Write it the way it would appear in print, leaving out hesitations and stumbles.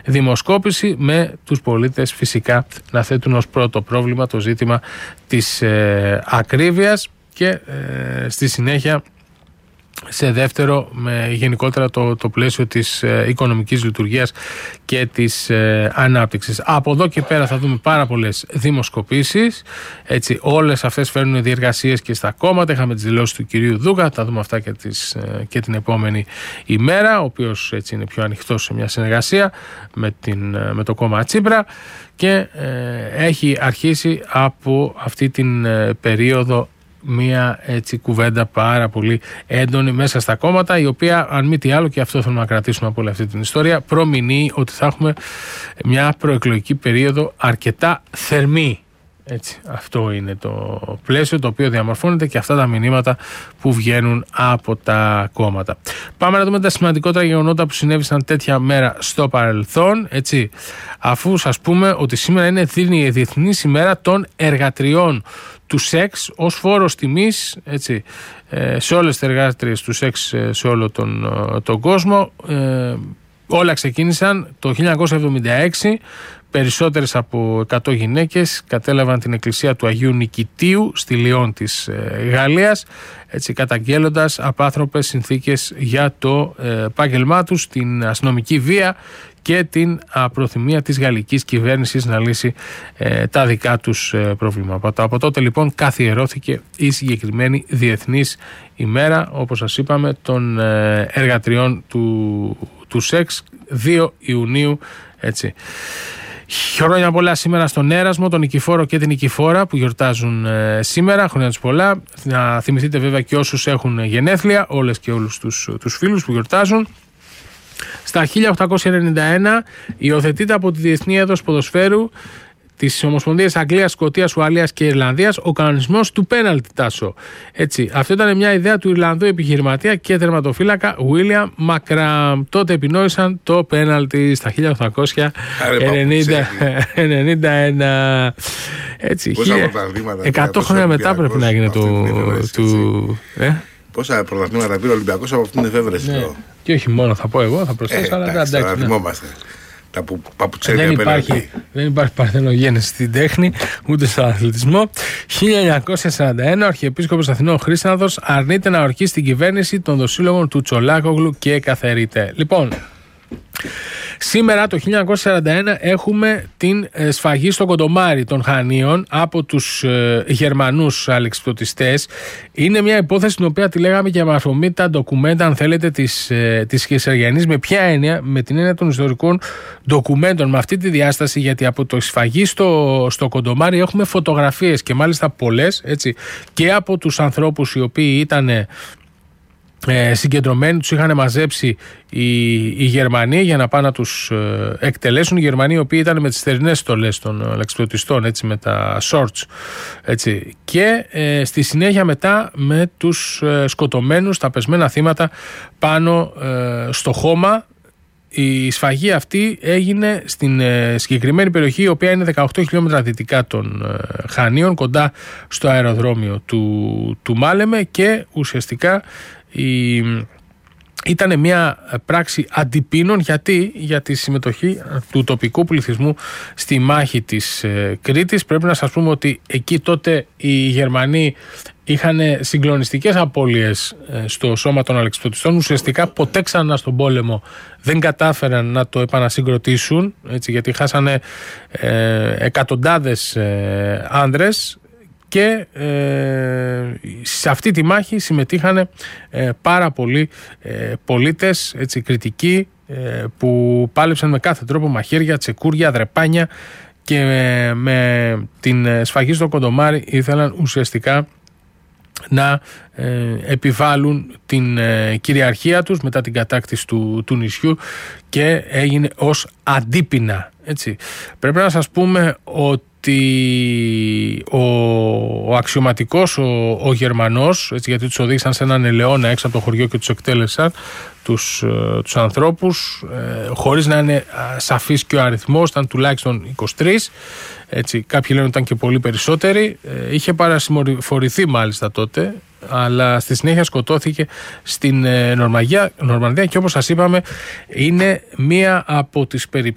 δημοσκόπηση, με τους πολίτες φυσικά να θέτουν ως πρώτο πρόβλημα το ζήτημα της ακρίβειας και στη συνέχεια σε δεύτερο με γενικότερα το πλαίσιο της οικονομικής λειτουργίας και της ανάπτυξης. Από εδώ και πέρα θα δούμε πάρα πολλές δημοσκοπήσεις, έτσι, όλες αυτές φέρνουν διεργασίες και στα κόμματα. Είχαμε τις δηλώσεις του κυρίου Δούκα, θα δούμε αυτά και την επόμενη ημέρα, ο οποίος έτσι είναι πιο ανοιχτός σε μια συνεργασία με το κόμμα Τσίπρα, και έχει αρχίσει από αυτή την περίοδο μία έτσι κουβέντα πάρα πολύ έντονη μέσα στα κόμματα, η οποία, αν μη τι άλλο, και αυτό θέλουμε να κρατήσουμε από όλη αυτή την ιστορία, προμηνύει ότι θα έχουμε μια προεκλογική περίοδο αρκετά θερμή. Έτσι, αυτό είναι το πλαίσιο το οποίο διαμορφώνεται και αυτά τα μηνύματα που βγαίνουν από τα κόμματα. Πάμε να δούμε τα σημαντικότερα γεγονότα που συνέβησαν τέτοια μέρα στο παρελθόν, έτσι, αφού σας πούμε ότι σήμερα είναι η Διεθνής ημέρα των εργατριών του σεξ ως φόρος τιμής, έτσι, σε όλες τις εργάτριες του σεξ σε όλο τον κόσμο. Όλα ξεκίνησαν το 1976. Περισσότερες από 100 γυναίκες κατέλαβαν την εκκλησία του Αγίου Νικητίου στη Λιόν της Γαλλίας, έτσι, καταγγέλλοντας απάνθρωπες συνθήκες για το επάγγελμά τους, την αστυνομική βία και την απροθυμία της γαλλικής κυβέρνησης να λύσει τα δικά τους προβλήματα. Από τότε λοιπόν καθιερώθηκε η συγκεκριμένη Διεθνής ημέρα, όπως σας είπαμε, των εργατριών του σεξ, 2 Ιουνίου, έτσι. Χρόνια πολλά σήμερα στον Έρασμο, τον Νικηφόρο και την Νικηφόρα που γιορτάζουν σήμερα. Χρόνια τους πολλά. Να θυμηθείτε βέβαια και όσους έχουν γενέθλια, όλες και όλους τους φίλους που γιορτάζουν. Στα 1891 υιοθετείται από τη Διεθνή Έδωση Ποδοσφαίρου της Ομοσπονδίας Αγγλίας, Σκωτίας, Ουαλίας και Ιρλανδίας ο κανονισμός του πέναλτι, Τάσο. Έτσι, αυτό ήταν μια ιδέα του Ιρλανδού επιχειρηματία και τερματοφύλακα William Μακραμ. Τότε επινόησαν το πέναλτι στα 1891. Έτσι, 100 χρόνια μετά πρέπει να γίνει Πόσα πρωταθλήματα πήρε ο Ολυμπιακός από αυτήν την εφεύρεση. Ναι. Και όχι μόνο, θα πω εγώ, θα προσθέσω, αλλά εντάξει. Θα θυμόμαστε. Τα παπουτσέλια πέναλτι. Δεν υπάρχει παρθενογέννηση στην τέχνη, ούτε στον αθλητισμό. 1941 ο Αρχιεπίσκοπος Αθηνών Χρήσανθος αρνείται να ορκίσει την κυβέρνηση των δοσύλλογων του Τσολάκογλου και καθαιρείται. Λοιπόν, σήμερα το 1941 έχουμε την σφαγή στο Κοντομάρι των Χανίων από τους Γερμανούς αλεξιπτωτιστές. Είναι μια υπόθεση την οποία τη λέγαμε και με αφορμή τα ντοκουμέντα, αν θέλετε, της Κεσαριανής. Με ποια έννοια? Με την έννοια των ιστορικών ντοκουμέντων, με αυτή τη διάσταση, γιατί από το σφαγή στο Κοντομάρι έχουμε φωτογραφίες και μάλιστα πολλές, έτσι, και από τους ανθρώπους οι οποίοι ήταν συγκεντρωμένοι, τους είχαν μαζέψει οι Γερμανοί για να πάνε να τους εκτελέσουν. Οι Γερμανοί οι οποίοι ήταν με τις θερινές στολές των αλεξιπτωτιστών, έτσι, με τα shorts, έτσι, και στη συνέχεια μετά με τους σκοτωμένους, τα πεσμένα θύματα πάνω στο χώμα. Η σφαγή αυτή έγινε στην συγκεκριμένη περιοχή, η οποία είναι 18 χιλιόμετρα δυτικά των Χανίων, κοντά στο αεροδρόμιο του Μάλεμε, και ουσιαστικά ήταν μια πράξη αντιπίνων. Γιατί? Για τη συμμετοχή του τοπικού πληθυσμού στη μάχη της Κρήτης. Πρέπει να σας πούμε ότι εκεί τότε οι Γερμανοί είχαν συγκλονιστικές απώλειες στο σώμα των αλεξιπτωτιστών. Ουσιαστικά ποτέ ξανά στον πόλεμο δεν κατάφεραν να το επανασυγκροτήσουν, έτσι, γιατί χάσανε εκατοντάδες άνδρες. Και σε αυτή τη μάχη συμμετείχαν πάρα πολλοί πολίτες, έτσι, κριτικοί, που πάλεψαν με κάθε τρόπο, μαχαίρια, τσεκούρια, δρεπάνια, και με την σφαγή στο Κοντομάρι ήθελαν ουσιαστικά να επιβάλλουν την κυριαρχία τους μετά την κατάκτηση του νησιού, και έγινε ως αντίπεινα, έτσι. Πρέπει να σας πούμε ότι ο αξιωματικός, ο Γερμανός, έτσι, γιατί τους οδήγησαν σε έναν ελαιώνα έξω από το χωριό και τους εκτέλεσαν τους ανθρώπους, χωρίς να είναι σαφής και ο αριθμός, ήταν τουλάχιστον 23, έτσι, κάποιοι λένε ότι ήταν και πολύ περισσότεροι. Είχε παρασημφορηθεί μάλιστα τότε, αλλά στη συνέχεια σκοτώθηκε στην Νορμανδία, και όπως σας είπαμε είναι μία από τις περιπτώσεις